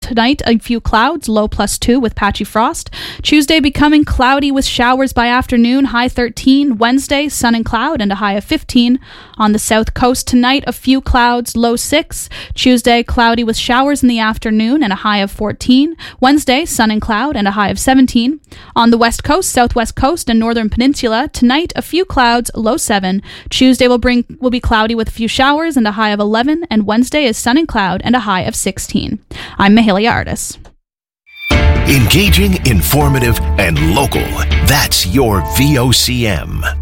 tonight, a few clouds, low +2 with patchy frost. Tuesday becoming cloudy with showers by afternoon, high 13. Wednesday, sun and cloud and a high of 15. On the south coast tonight, a few clouds, low 6. Tuesday, cloudy with showers in the afternoon and a high of 14. Wednesday, sun and cloud and a high of 17. On the west coast, southwest coast, and northern peninsula, tonight, a few clouds, low 7. Tuesday will be cloudy with a few showers and a high of 11. And Wednesday is sun and cloud and a high of 16. I'm Mahalia Artis. Engaging, informative, and local. That's your VOCM.